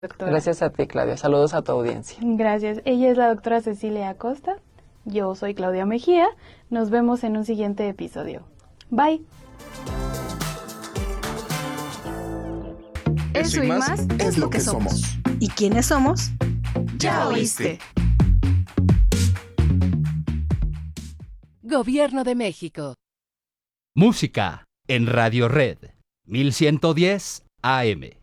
doctora. Gracias a ti, Claudia. Saludos a tu audiencia. Gracias. Ella es la doctora Cecilia Acosta. Yo soy Claudia Mejía. Nos vemos en un siguiente episodio. Bye. Eso y más es lo que somos. ¿Y quiénes somos? Ya oíste. Gobierno de México. Música en Radio Red 1110 AM.